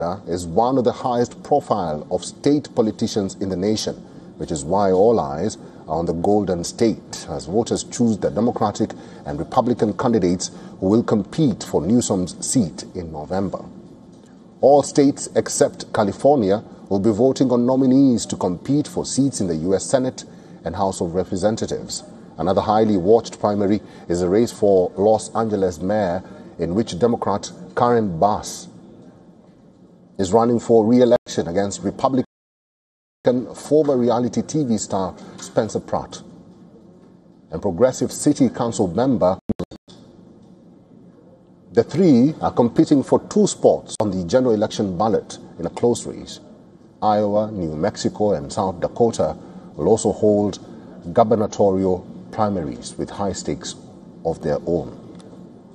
is one of the highest profile of state politicians in the nation, which is why all eyes are on the Golden State as voters choose the Democratic and Republican candidates who will compete for Newsom's seat in November. All states except California will be voting on nominees to compete for seats in the U.S. Senate and House of Representatives. Another highly watched primary is a race for Los Angeles mayor, in which Democrat Karen Bass is running for re-election against Republican former reality TV star Spencer Pratt and progressive city council member. The three are competing for 2 spots on the general election ballot in a close race. Iowa, New Mexico, and South Dakota will also hold gubernatorial primaries with high stakes of their own.